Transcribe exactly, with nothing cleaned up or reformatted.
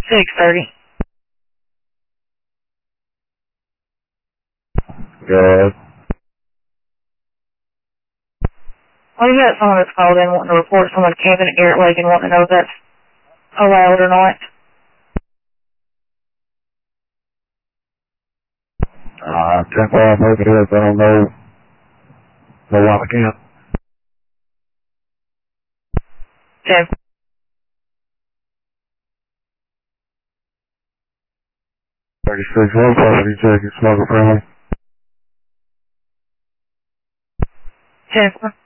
six thirty. Good. Well, you got someone that's called in wanting to report someone camping at Garrett Lake and wanting to know if that's allowed or not. Uh, ten twelve, maybe it is. I don't know. No one again. ten. thirty-six, low property check, it's smoker friendly. ten.